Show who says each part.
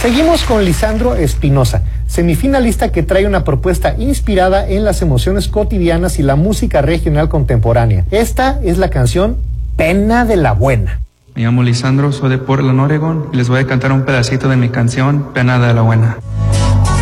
Speaker 1: Seguimos con Lisandro Espinosa, semifinalista que trae una propuesta inspirada en las emociones cotidianas y la música regional contemporánea. Esta es la canción Pena de la Buena.
Speaker 2: Me llamo Lisandro, soy de Portland, Oregon, y les voy a cantar un pedacito de mi canción Pena de la Buena.